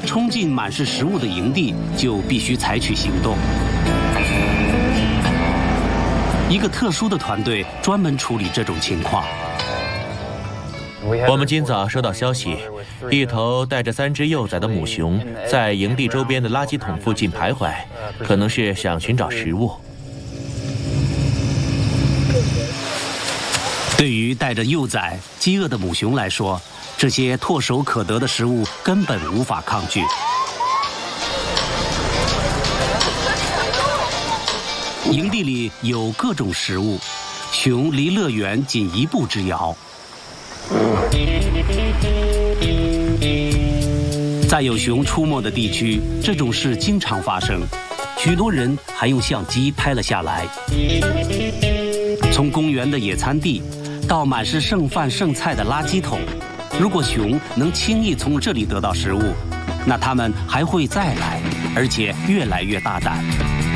冲进满是食物的营地，就必须采取行动。一个特殊的团队专门处理这种情况。 我们今早收到消息，一头带着3只幼崽的母熊在营地周边的垃圾桶附近徘徊，可能是想寻找食物。 对于带着幼崽、饥饿的母熊来说，这些唾手可得的食物根本无法抗拒。营地里有各种食物，熊离乐园仅1步之遥。在有熊出没的地区，这种事经常发生，许多人还用相机拍了下来。从公园的野餐地到满是剩饭剩菜的垃圾桶，如果熊能轻易从这里得到食物，那它们还会再来，而且越来越大胆。